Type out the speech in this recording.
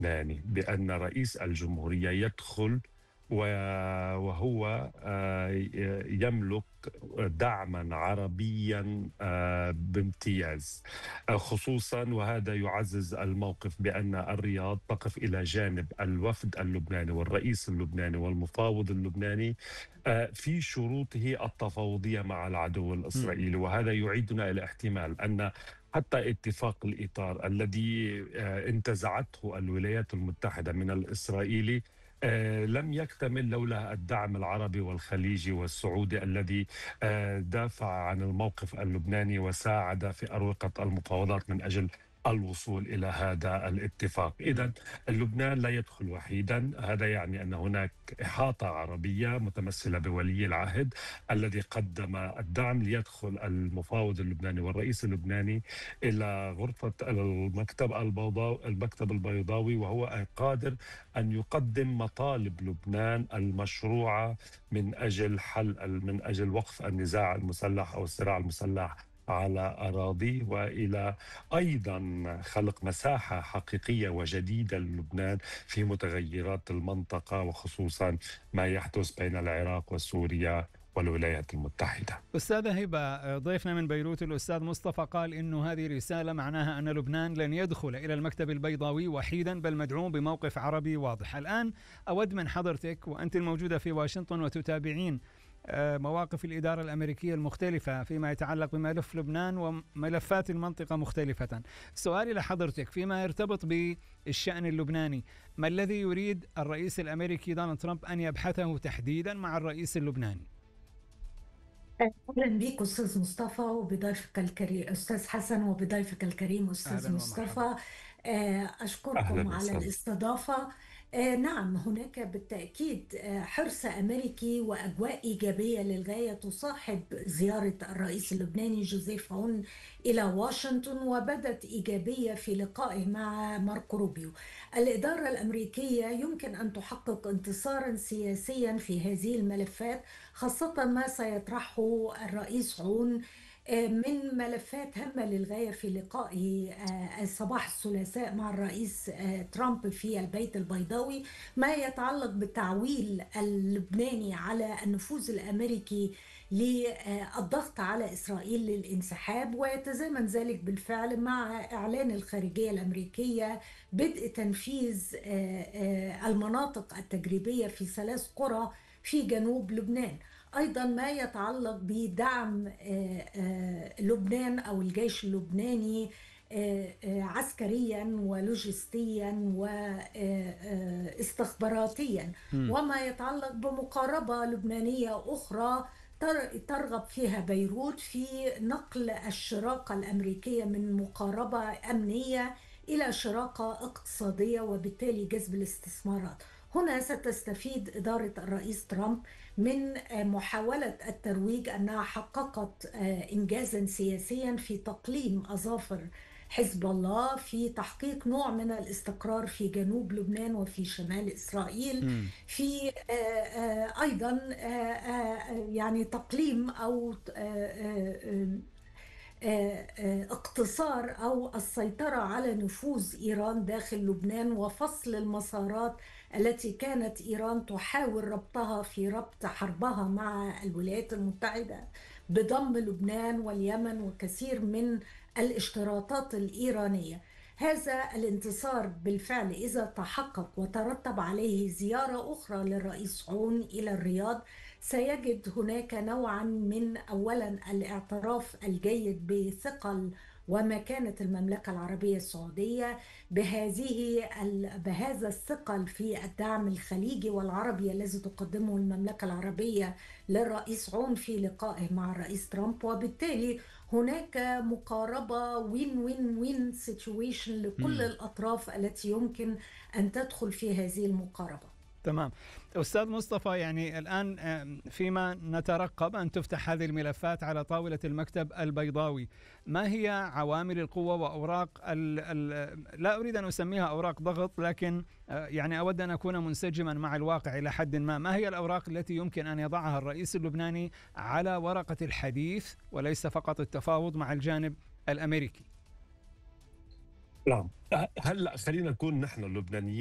اللبناني بأن رئيس الجمهورية يدخل وهو يملك دعما عربيا بامتياز، خصوصا وهذا يعزز الموقف بأن الرياض تقف إلى جانب الوفد اللبناني والرئيس اللبناني والمفاوض اللبناني في شروطه التفاوضية مع العدو مم. الإسرائيلي. وهذا يعيدنا إلى احتمال أن حتى اتفاق الإطار الذي انتزعته الولايات المتحدة من الإسرائيلي لم يكتمل لولا الدعم العربي والخليجي والسعودي الذي دافع عن الموقف اللبناني وساعد في أروقة المفاوضات من أجل الوصول إلى هذا الاتفاق. مم. إذن لبنان لا يدخل وحيدا، هذا يعني أن هناك إحاطة عربية متمثلة بولي العهد الذي قدم الدعم ليدخل المفاوض اللبناني والرئيس اللبناني إلى غرفة المكتب البيضاوي، وهو قادر أن يقدم مطالب لبنان المشروعة من أجل وقف النزاع المسلح أو الصراع المسلح على أراضي، وإلى أيضا خلق مساحة حقيقية وجديدة للبنان في متغيرات المنطقة، وخصوصا ما يحدث بين العراق وسوريا والولايات المتحدة. أستاذة هبة، ضيفنا من بيروت الأستاذ مصطفى قال إنه هذه رسالة معناها أن لبنان لن يدخل إلى المكتب البيضاوي وحيدا بل مدعوم بموقف عربي واضح. الآن أود من حضرتك وأنت الموجودة في واشنطن وتتابعين مواقف الإدارة الأمريكية المختلفة فيما يتعلق بملف لبنان وملفات المنطقة مختلفة، سؤالي لحضرتك فيما يرتبط بالشأن اللبناني، ما الذي يريد الرئيس الأمريكي دونالد ترامب أن يبحثه تحديدا مع الرئيس اللبناني؟ أهلا بيك أستاذ مصطفى وبضيفك الكريم أستاذ حسن وبضيفك الكريم أستاذ أهلا ومرحبا. مصطفى. أشكركم أهلا على وسهلا. الاستضافة. نعم، هناك بالتأكيد حرص أمريكي وأجواء إيجابية للغاية تصاحب زيارة الرئيس اللبناني جوزيف عون إلى واشنطن، وبدت إيجابية في لقائه مع ماركو روبيو. الإدارة الأمريكية يمكن أن تحقق انتصارا سياسيا في هذه الملفات، خاصة ما سيطرحه الرئيس عون من ملفات هامة للغاية في لقائه صباح الثلاثاء مع الرئيس ترامب في البيت البيضاوي، ما يتعلق بالتعويل اللبناني على النفوذ الأمريكي للضغط على إسرائيل للانسحاب، ويتزامن ذلك بالفعل مع إعلان الخارجية الأمريكية بدء تنفيذ المناطق التجريبية في 3 قرى في جنوب لبنان. أيضا ما يتعلق بدعم لبنان أو الجيش اللبناني عسكريا ولوجستيا واستخباراتيا، مم. وما يتعلق بمقاربة لبنانية أخرى ترغب فيها بيروت في نقل الشراكة الأمريكية من مقاربة أمنية إلى شراكة اقتصادية، وبالتالي جذب الاستثمارات. هنا ستستفيد إدارة الرئيس ترامب من محاولة الترويج أنها حققت إنجازا سياسيا في تقليم أظافر حزب الله في تحقيق نوع من الاستقرار في جنوب لبنان وفي شمال إسرائيل، مم. في أيضا يعني تقليم أو اقتصار أو السيطرة على نفوذ إيران داخل لبنان، وفصل المسارات التي كانت إيران تحاول ربطها في ربط حربها مع الولايات المتحدة بضم لبنان واليمن وكثير من الاشتراطات الإيرانية. هذا الانتصار بالفعل إذا تحقق وترتب عليه زيارة أخرى للرئيس عون إلى الرياض، سيجد هناك نوعا من أولا الاعتراف الجيد بثقل ومكانة المملكة العربية السعودية بهذا الثقل في الدعم الخليجي والعربي الذي تقدمه المملكة العربية للرئيس عون في لقائه مع الرئيس ترامب، وبالتالي هناك مقاربة وين وين وين سيتويشن لكل مم. الأطراف التي يمكن أن تدخل في هذه المقاربة. تمام. أستاذ مصطفى، يعني الآن فيما نترقب أن تفتح هذه الملفات على طاولة المكتب البيضاوي، ما هي عوامل القوة وأوراق لا أريد أن أسميها أوراق ضغط، لكن يعني أود أن أكون منسجما مع الواقع إلى حد ما هي الأوراق التي يمكن أن يضعها الرئيس اللبناني على ورقة الحديث وليس فقط التفاوض مع الجانب الأمريكي؟ نعم. هلا خلينا نكون نحن اللبنانيين